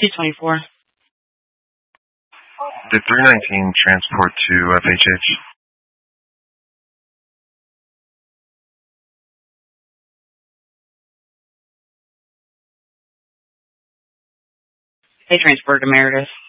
224. Did 319 transport to FHH? They transported to Meredith.